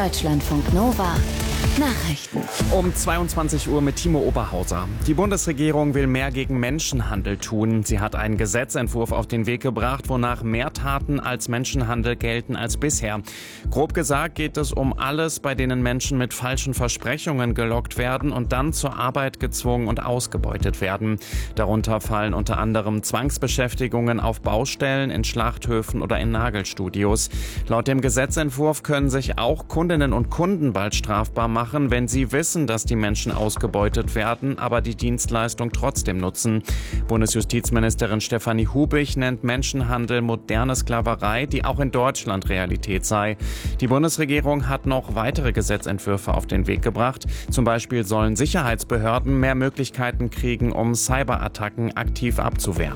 Deutschlandfunk Nova Nachrichten. Um 22 Uhr mit Timo Oberhauser. Die Bundesregierung will mehr gegen Menschenhandel tun. Sie hat einen Gesetzentwurf auf den Weg gebracht, wonach mehr Taten als Menschenhandel gelten als bisher. Grob gesagt geht es um alles, bei denen Menschen mit falschen Versprechungen gelockt werden und dann zur Arbeit gezwungen und ausgebeutet werden. Darunter fallen unter anderem Zwangsbeschäftigungen auf Baustellen, in Schlachthöfen oder in Nagelstudios. Laut dem Gesetzentwurf können sich auch Kundinnen und Kunden bald strafbar machen, wenn sie wissen, dass die Menschen ausgebeutet werden, aber die Dienstleistung trotzdem nutzen. Bundesjustizministerin Stefanie Hubig nennt Menschenhandel moderne Sklaverei, die auch in Deutschland Realität sei. Die Bundesregierung hat noch weitere Gesetzentwürfe auf den Weg gebracht. Zum Beispiel sollen Sicherheitsbehörden mehr Möglichkeiten kriegen, um Cyberattacken aktiv abzuwehren.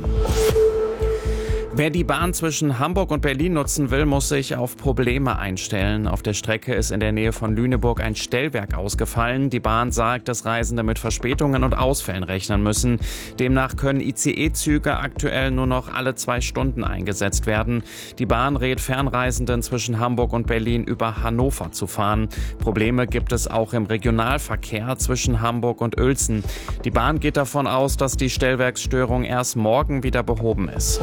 Wer die Bahn zwischen Hamburg und Berlin nutzen will, muss sich auf Probleme einstellen. Auf der Strecke ist in der Nähe von Lüneburg ein Stellwerk ausgefallen. Die Bahn sagt, dass Reisende mit Verspätungen und Ausfällen rechnen müssen. Demnach können ICE-Züge aktuell nur noch alle 2 Stunden eingesetzt werden. Die Bahn rät Fernreisenden zwischen Hamburg und Berlin über Hannover zu fahren. Probleme gibt es auch im Regionalverkehr zwischen Hamburg und Uelzen. Die Bahn geht davon aus, dass die Stellwerksstörung erst morgen wieder behoben ist.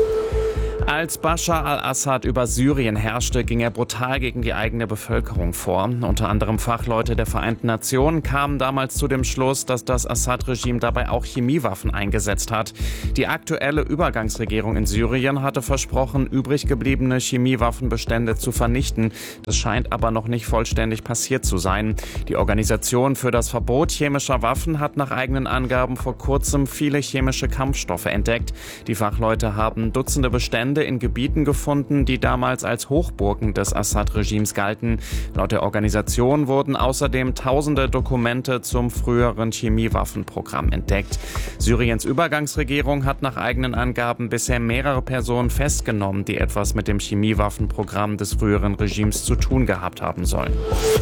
Als Bashar al-Assad über Syrien herrschte, ging er brutal gegen die eigene Bevölkerung vor. Unter anderem Fachleute der Vereinten Nationen kamen damals zu dem Schluss, dass das Assad-Regime dabei auch Chemiewaffen eingesetzt hat. Die aktuelle Übergangsregierung in Syrien hatte versprochen, übrig gebliebene Chemiewaffenbestände zu vernichten. Das scheint aber noch nicht vollständig passiert zu sein. Die Organisation für das Verbot chemischer Waffen hat nach eigenen Angaben vor kurzem viele chemische Kampfstoffe entdeckt. Die Fachleute haben Dutzende Bestände in Gebieten gefunden, die damals als Hochburgen des Assad-Regimes galten. Laut der Organisation wurden außerdem tausende Dokumente zum früheren Chemiewaffenprogramm entdeckt. Syriens Übergangsregierung hat nach eigenen Angaben bisher mehrere Personen festgenommen, die etwas mit dem Chemiewaffenprogramm des früheren Regimes zu tun gehabt haben sollen.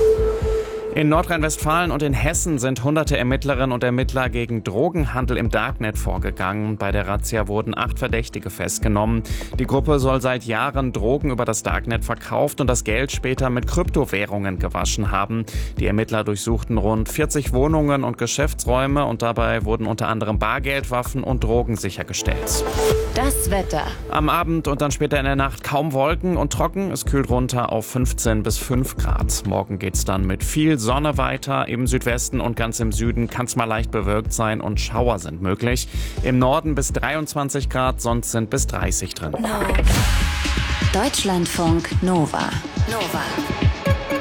In Nordrhein-Westfalen und in Hessen sind hunderte Ermittlerinnen und Ermittler gegen Drogenhandel im Darknet vorgegangen. Bei der Razzia wurden 8 Verdächtige festgenommen. Die Gruppe soll seit Jahren Drogen über das Darknet verkauft und das Geld später mit Kryptowährungen gewaschen haben. Die Ermittler durchsuchten rund 40 Wohnungen und Geschäftsräume und dabei wurden unter anderem Bargeld, Waffen und Drogen sichergestellt. Das Wetter. Am Abend und dann später in der Nacht kaum Wolken und trocken. Es kühlt runter auf 15 bis 5 Grad. Morgen geht's dann mit viel Sonne weiter. Im Südwesten und ganz im Süden kann es mal leicht bewölkt sein und Schauer sind möglich. Im Norden bis 23 Grad, sonst sind bis 30 drin. Deutschlandfunk Nova.